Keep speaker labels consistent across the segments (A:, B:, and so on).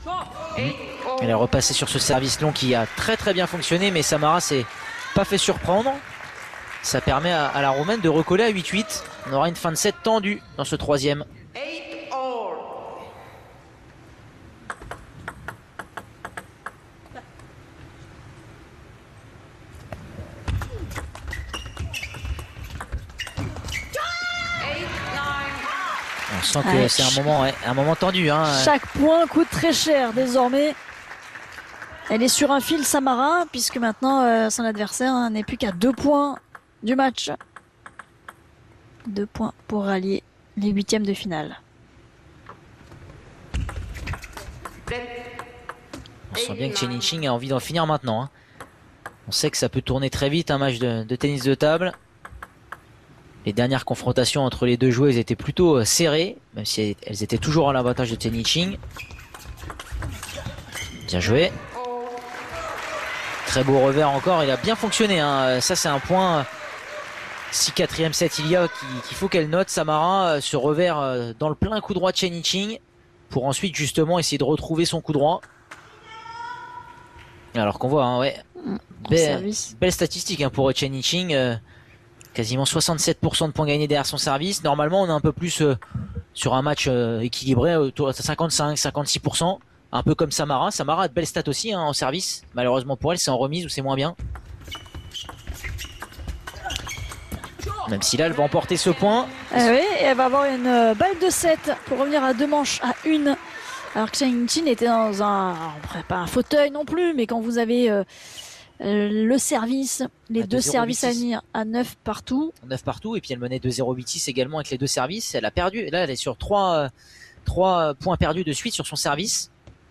A: Elle est repassée sur ce service long qui a très bien fonctionné, mais Samara s'est pas fait surprendre. Ça permet à la Roumaine de recoller à 8-8. On aura une fin de set tendue dans ce troisième. On sent que c'est un moment tendu. Hein.
B: Chaque point coûte très cher désormais. Elle est sur un fil, Samara, puisque maintenant son adversaire n'est plus qu'à 2 points du match. 2 points pour rallier les huitièmes de finale.
A: On sent bien que Chen Yingqing a envie d'en finir maintenant. Hein. On sait que ça peut tourner très vite un match de tennis de table. Les dernières confrontations entre les deux joueuses étaient plutôt serrées, même si elles étaient toujours à l'avantage de Chen Yingqing. Bien joué. Très beau revers encore, il a bien fonctionné. Hein. Ça c'est un point, si 4e set il y a, qu'il faut qu'elle note, Samara, ce revers dans le plein coup droit de Chen Yingqing, pour ensuite justement essayer de retrouver son coup droit. Alors qu'on voit, hein, ouais, belle statistique hein, pour Chen Yingqing, quasiment 67% de points gagnés derrière son service. Normalement on est un peu plus sur un match équilibré, autour de 55-56%. Un peu comme Samara. Samara a de belles stats aussi hein, en service. Malheureusement pour elle, c'est en remise ou c'est moins bien. Même si là, elle va emporter ce point.
B: Oui, et elle va avoir une balle de 7 pour revenir à 2 manches à 1. Alors que Chen Yingqing était dans pas un fauteuil non plus, mais quand vous avez le service, les deux services à 9 partout.
A: 9 partout, et puis elle menait 2-0-8-6 également avec les deux services. Elle a perdu. Là, elle est sur 3 points perdus de suite sur son service.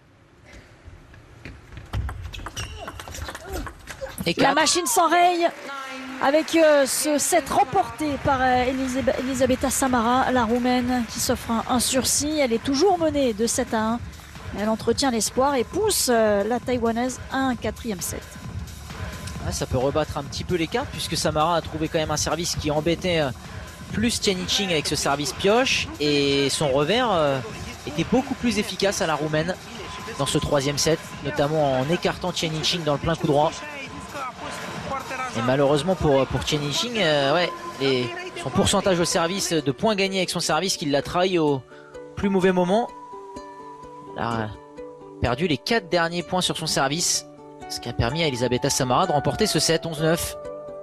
B: Et la machine s'enraye avec ce set remporté par Elisabetta Samara, la Roumaine, qui s'offre un sursis. Elle est toujours menée de 7-1. Elle entretient l'espoir et pousse la Taïwanaise à un 4e set.
A: Ça peut rebattre un petit peu les cartes, puisque Samara a trouvé quand même un service qui embêtait plus Chen Yingqing avec ce service pioche, et son revers était beaucoup plus efficace à la Roumaine dans ce 3e set, notamment en écartant Chen Yingqing dans le plein coup droit. Et malheureusement pour Chen Yingqing, son pourcentage au service de points gagnés avec son service, qui l'a trahi au plus mauvais moment. Elle a perdu les 4 derniers points sur son service, ce qui a permis à Elisabetta Samara de remporter ce set 11-9.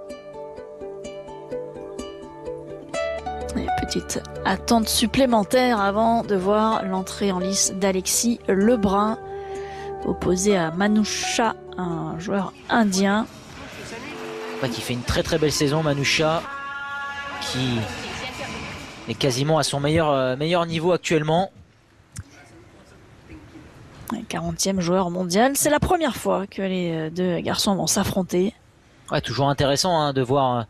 B: Petite attente supplémentaire avant de voir l'entrée en lice d'Alexis Lebrun, opposé à Manusha, un joueur indien.
A: Qui fait une très belle saison, Manusha, qui est quasiment à son meilleur niveau actuellement.
B: 40e joueur mondial, c'est la première fois que les deux garçons vont s'affronter.
A: Ouais, toujours intéressant hein, de voir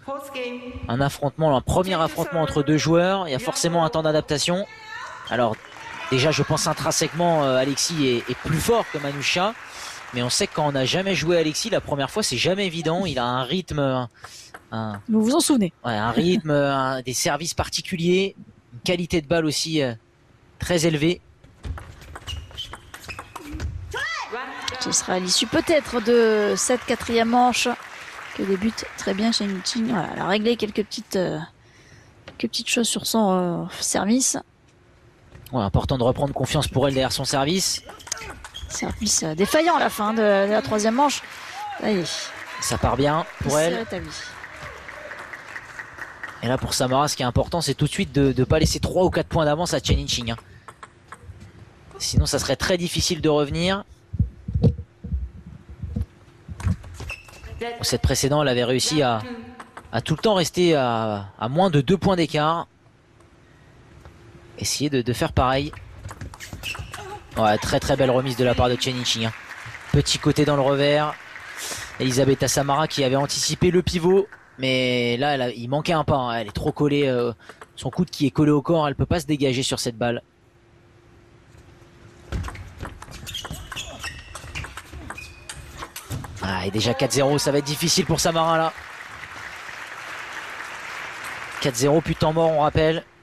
A: un premier affrontement entre deux joueurs. Il y a forcément un temps d'adaptation. Alors déjà je pense intrinsèquement Alexis est plus fort que Manusha. Mais on sait que quand on n'a jamais joué Alexis, la première fois, c'est jamais évident. Il a un rythme...
B: Vous vous en souvenez?
A: Ouais, un rythme, des services particuliers, une qualité de balle aussi très élevée.
B: Ce sera à l'issue peut-être de cette 4e manche que débute très bien Chen Yingqing. Voilà, elle a réglé quelques petites choses sur son service.
A: Ouais, important de reprendre confiance pour elle derrière son service.
B: Service défaillant à la fin de la 3e manche. Allez.
A: Ça part bien pour elle. Et là pour Samara, ce qui est important, c'est tout de suite de ne pas laisser 3 ou 4 points d'avance à Chen Yingqing. Hein. Sinon ça serait très difficile de revenir. Au set précédent, elle avait réussi à tout le temps rester à moins de 2 points d'écart. Essayer de faire pareil. Ouais, très belle remise de la part de Chen Yingqing. Hein. Petit côté dans le revers. Elisabetta Samara qui avait anticipé le pivot. Mais là, il manquait un pas. Hein. Elle est trop collée. Son coude qui est collé au corps, elle peut pas se dégager sur cette balle. Et déjà 4-0, ça va être difficile pour Samara là. 4-0, plus de temps mort, on rappelle.